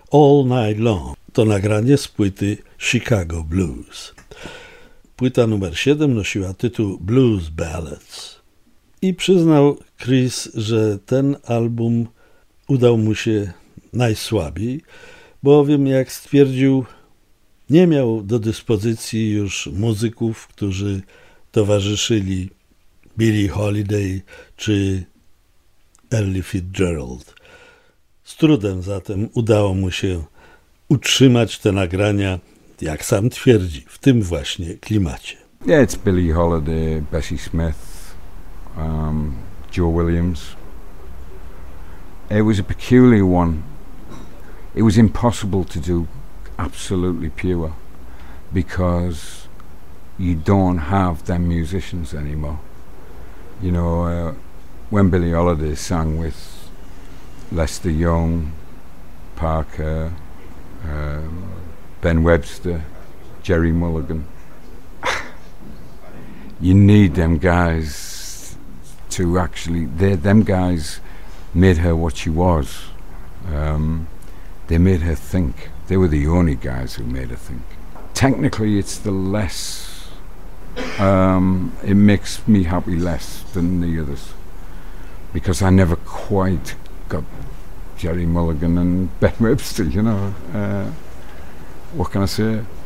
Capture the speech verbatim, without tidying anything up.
All Night Long. To nagranie z płyty Chicago Blues. Płyta numer siedem nosiła tytuł Blues Ballads. I przyznał Chris, że ten album udał mu się najsłabiej, bowiem, jak stwierdził, nie miał do dyspozycji już muzyków, którzy towarzyszyli Billie Holiday czy Ella Fitzgerald. Z trudem zatem udało mu się utrzymać te nagrania, jak sam twierdzi, w tym właśnie klimacie. Yeah, it's Billie Holiday, Bessie Smith, um, Joe Williams. It was a peculiar one. It was impossible to do absolutely pure because you don't have them musicians anymore. You know, uh, when Billie Holiday sang with Lester Young, Parker, um, Ben Webster, Jerry Mulligan, you need them guys to actually, they, them guys made her what she was. Um, they made her think. They were the only guys who made her think. Technically, it's the less, um, it makes me happy less than the others, because I never quite got Jerry Mulligan and Ben Webster, you know. Uh, what can I say?